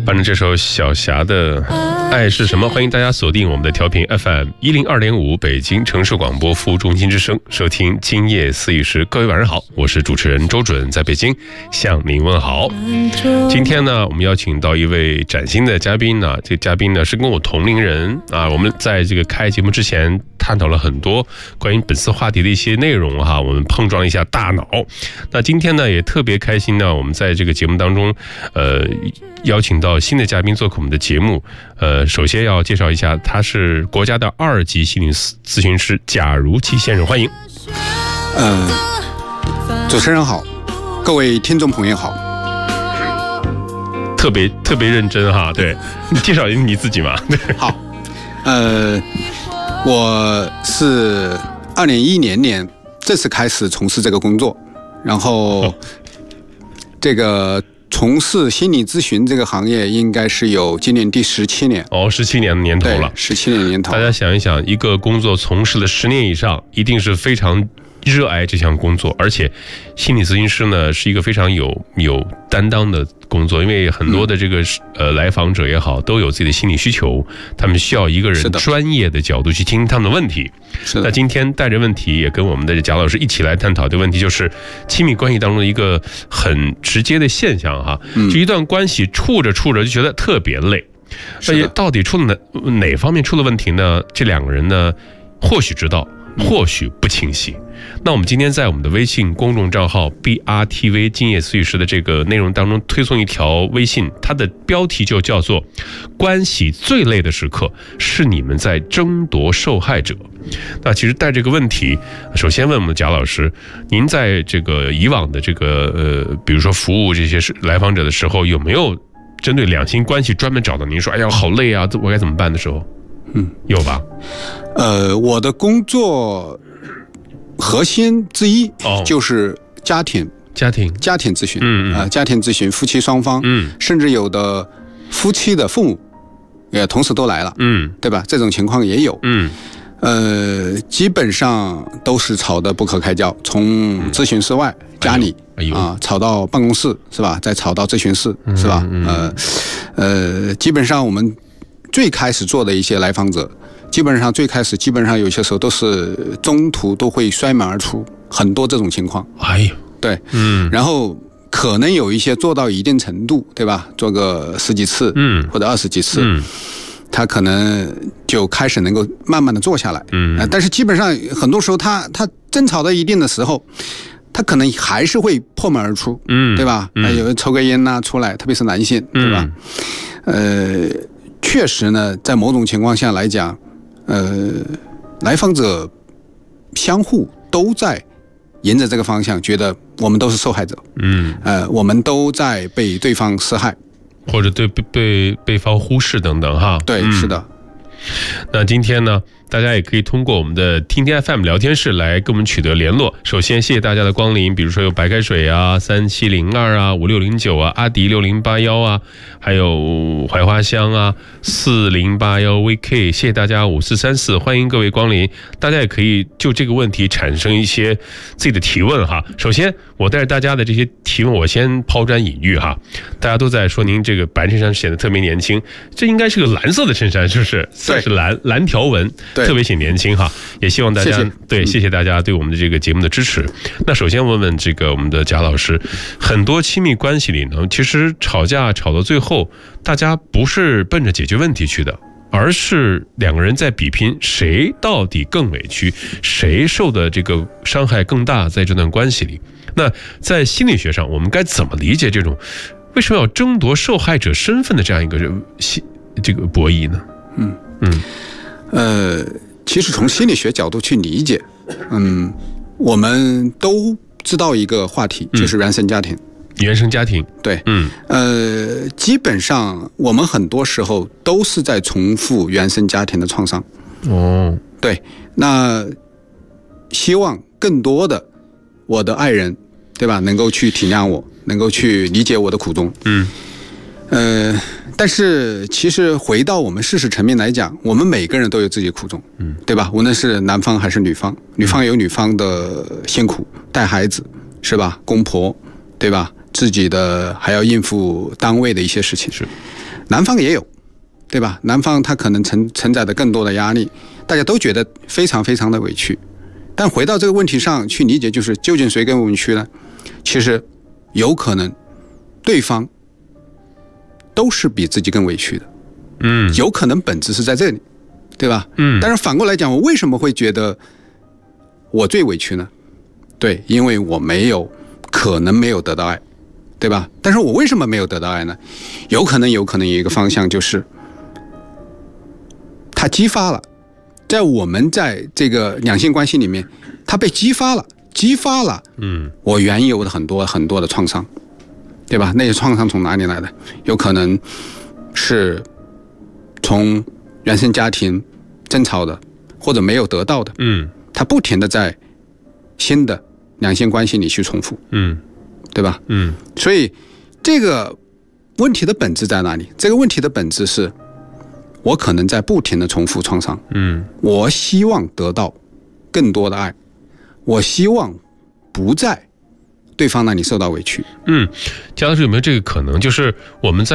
伴着这首小霞的爱是什么，欢迎大家锁定我们的调频 FM102.5 北京城市广播服务中心之声，收听今夜4与10。各位晚上好，我是主持人周准，在北京向您问好。今天呢，我们邀请到一位崭新的嘉宾呢，这个嘉宾呢是跟我同龄人啊。我们在这个开节目之前探讨了很多关于本次话题的一些内容哈，我们碰撞了一下大脑。那今天呢也特别开心呢，我们在这个节目当中邀请到新的嘉宾做客我们的节目。首先要介绍一下，他是国家的2级心理咨询师贾如琪先生，欢迎。 主持人好，各位听众朋友好。 特别认真哈，对，你介绍你自己嘛？对， 好，我是2010年这次开始从事这个工作，然后这个从事心理咨询这个行业应该是有今年第17年。 哦，17年的年头了。 17年的年头。 大家想一想，一个工作从事了10年以上，一定是非常热爱这项工作，而且心理咨询师呢是一个非常有担当的工作，因为很多的这个来访者也好，都有自己的心理需求，他们需要一个人专业的角度去听他们的问题。那今天带着问题也跟我们的贾老师一起来探讨的问题，就是亲密关系当中的一个很直接的现象哈。就一段关系处着就觉得特别累，而且到底出了哪方面出了问题呢？这两个人呢或许知道，或许不清晰。那我们今天在我们的微信公众账号 BRTV 今夜4与10的这个内容当中推送一条微信，它的标题就叫做关系最累的时刻是你们在争夺受害者。那其实带这个问题，首先问我们贾老师，您在这个以往的这个比如说服务这些来访者的时候，有没有针对两性关系专门找到您说，哎呀好累啊，我该怎么办的时候？有吧？ 我的工作核心之一就是家庭咨询，家庭咨询，夫妻双方，甚至有的夫妻的父母也同时都来了，对吧？这种情况也有，基本上都是吵得不可开交，从咨询室外家里吵到办公室是吧？再吵到咨询室是吧？基本上我们最开始做的一些来访者，基本上有些时候都是中途都会摔门而出，很多这种情况。对，然后可能有一些做到一定程度，对吧？做个10几次，或者20几次，他可能就开始能够慢慢的坐下来，但是基本上很多时候他争吵到一定的时候，他可能还是会破门而出，对吧？有人抽个烟呐出来，特别是男性，对吧？确实呢，在某种情况下来讲，来访者相互都在沿着这个方向，觉得我们都是受害者，我们都在被对方施害， 或者被方忽视等等哈。 对，是的。 那今天呢，大家也可以通过我们的听听 FM 聊天室来跟我们取得联络。首先谢谢大家的光临，比如说有白开水啊、3702啊、5609啊、阿迪6081啊，还有槐花香啊、4081VK， 谢谢大家5434，欢迎各位光临。大家也可以就这个问题产生一些自己的提问哈。首先我带着大家的这些提问，我先抛砖引玉哈。大家都在说您这个白衬衫显得特别年轻，这应该是个蓝色的衬衫，是不是？对，是蓝条纹，特别显年轻哈。也希望大家谢谢大家对我们的这个节目的支持。那首先问问这个我们的贾老师，很多亲密关系里呢，其实吵架吵到最后，大家不是奔着解决问题去的，而是两个人在比拼谁到底更委屈，谁受的这个伤害更大，在这段关系里。那在心理学上，我们该怎么理解这种为什么要争夺受害者身份的这样一个这个博弈呢？ 其实从心理学角度去理解，我们都知道一个话题，就是原生家庭。对，基本上我们很多时候都是在重复原生家庭的创伤。对，那希望更多的我的爱人，对吧，能够去体谅我，能够去理解我的苦衷。但是其实回到我们事实层面来讲，我们每个人都有自己的苦衷，对吧？无论是男方还是女方，女方有女方的辛苦，带孩子是吧？公婆，对吧？自己的还要应付单位的一些事情。是。 男方也有，对吧？男方他可能承载的更多的压力，大家都觉得非常非常的委屈。但回到这个问题上去理解，就是究竟谁更委屈呢？其实有可能对方都是比自己更委屈的，有可能本质是在这里，对吧？但是反过来讲，我为什么会觉得我最委屈呢？对，因为我可能没有得到爱，对吧？但是我为什么没有得到爱呢？有可能有一个方向就是它激发了，在我们在这个两性关系里面，它被激发了，我原有的很多很多的创伤，对吧？那些创伤从哪里来的？有可能是从原生家庭争吵的，或者没有得到的，它不停的在新的两性关系里去重复，对吧？所以这个问题的本质在哪里？这个问题的本质是我可能在不停的重复创伤，我希望得到更多的爱，我希望不在对方那里受到委屈。 贾老师有没有这个可能，就是我们在